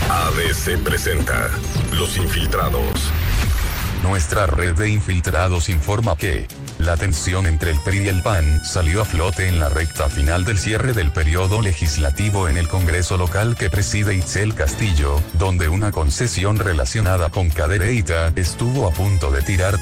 ABC presenta Los Infiltrados. Nuestra red de infiltrados informa que la tensión entre el PRI y el PAN salió a flote en la recta final del cierre del periodo legislativo en el Congreso local que preside Itzel Castillo, donde una concesión relacionada con Cadereyta estuvo a punto de tirar